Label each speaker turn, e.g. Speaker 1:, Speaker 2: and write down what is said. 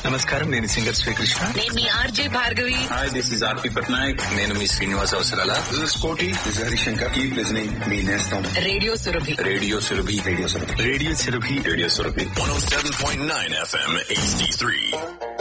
Speaker 1: నమస్కారం, నేను సింగర్ శ్రీకృష్ణ.
Speaker 2: నేను మీ RJ Bhargavi.
Speaker 3: Hi, this is ఆర్పి పట్నాయక్.
Speaker 1: నేను మీ శ్రీనివాస్ అవసరాల.
Speaker 4: దిస్ ఇస్ కోటి. దిస్ హరిశంకర్. కీప్ లిజనింగ్ మీ నేస్తం
Speaker 2: radio Surabhi.
Speaker 1: Radio Surabhi.
Speaker 4: Radio Surabhi.
Speaker 1: Radio Surabhi.
Speaker 3: Radio Surabhi
Speaker 5: 107.9 FM HD3.